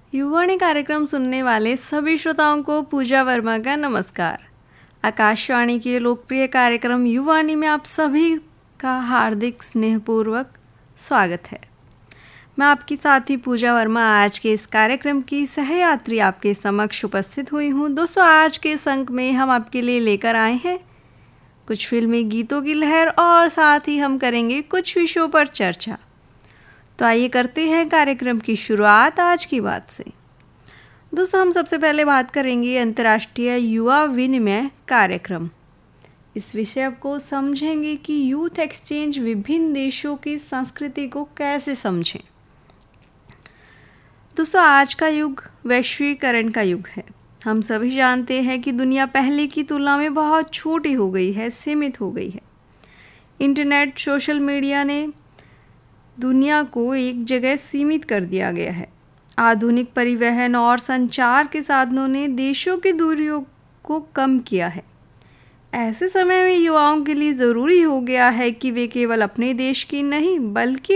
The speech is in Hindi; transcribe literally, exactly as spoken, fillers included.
युवाणी कार्यक्रम सुनने वाले सभी श्रोताओं को पूजा वर्मा का नमस्कार। आकाशवाणी के लोकप्रिय कार्यक्रम युवाणी में आप सभी का हार्दिक स्नेहपूर्वक स्वागत है। मैं आपकी साथी पूजा वर्मा आज के इस कार्यक्रम की सहयात्री आपके समक्ष उपस्थित हुई हूँ। दोस्तों, आज के इस अंक में हम आपके लिए लेकर आए हैं कुछ फिल्मी गीतों की लहर और साथ ही हम करेंगे कुछ विषयों पर चर्चा। तो आइए करते हैं कार्यक्रम की शुरुआत आज की बात से। दोस्तों, हम सबसे पहले बात करेंगे अंतर्राष्ट्रीय युवा विनिमय कार्यक्रम। इस विषय को समझेंगे कि यूथ एक्सचेंज विभिन्न देशों की संस्कृति को कैसे समझें। दोस्तों, आज का युग वैश्वीकरण का युग है। हम सभी जानते हैं कि दुनिया पहले की तुलना में बहुत छोटी हो गई है, सीमित हो गई है। इंटरनेट, सोशल मीडिया ने दुनिया को एक जगह सीमित कर दिया गया है। आधुनिक परिवहन और संचार के साधनों ने देशों की दूरियों को कम किया है। ऐसे समय में युवाओं के लिए ज़रूरी हो गया है कि वे केवल अपने देश की नहीं बल्कि